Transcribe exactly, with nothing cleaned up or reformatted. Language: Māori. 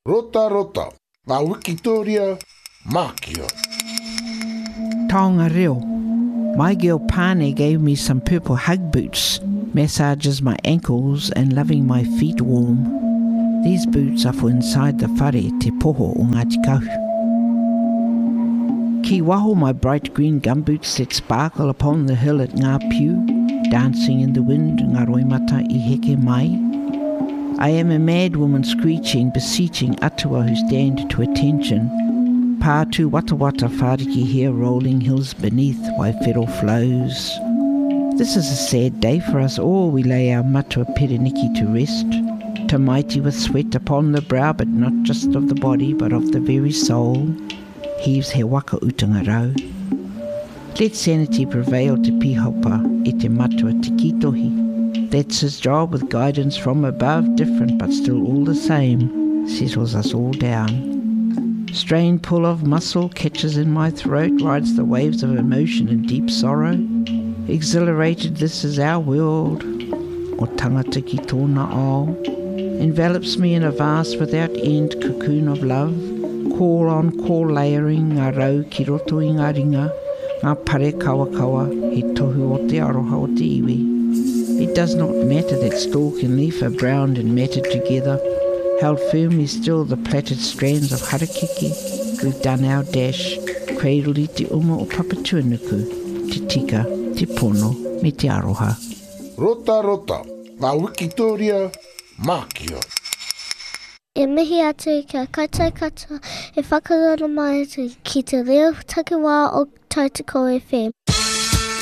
Rota rota, ngā Wikitoria, Mākia. Taonga reo. My girl Pane gave me some purple hug boots, massages my ankles and loving my feet warm. These boots are for inside the whare te poho o Ngāti Kahu. Ki waho my bright green gumboots that sparkle upon the hill at Ngā Piu, dancing in the wind, ngā roimata I heke mai. I am a mad woman screeching, beseeching atua who stand to attention. Pātu wata wata whāriki here rolling hills beneath Waifero flows. This is a sad day for us all. We lay our matua pereniki to rest. Tamaiti with sweat upon the brow, but not just of the body, but of the very soul, heaves he waka utanga rau. Let sanity prevail te pihopa e te matua te kitohi. That's his job with guidance from above, different but still all the same, settles us all down. Strained pull of muscle catches in my throat, rides the waves of emotion and deep sorrow. Exhilarated, this is our world, o tangata ki tōna ao. Envelops me in a vast without end cocoon of love. Call on call layering, ngā rau ki roto I ngā ringa, ngā pare kawa kawa, he tohu o te aroha o te iwi. It does not matter that stalk and leaf are browned and matted together, held firmly still the plaited strands of harakeke. We've done our dash, cradled I te uma o Papatuanuku, te tika, te pono, me te aroha. Rota rota, ngā Wikitoria, Mākia. E mihi atu kia kaitai katoa e whakarana mai atu ki te reo takiwā o Tautoko F M.